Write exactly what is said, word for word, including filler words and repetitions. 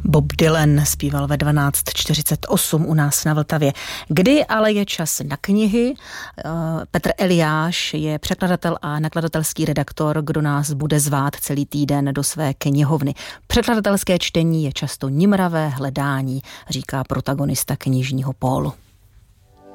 Bob Dylan zpíval ve dvanáct čtyřicet osm u nás na Vltavě. Kdy ale je čas na knihy? Petr Eliáš je překladatel a nakladatelský redaktor, kdo nás bude zvát celý týden do své knihovny. Překladatelské čtení je často nimravé hledání, říká protagonista knižního pólu.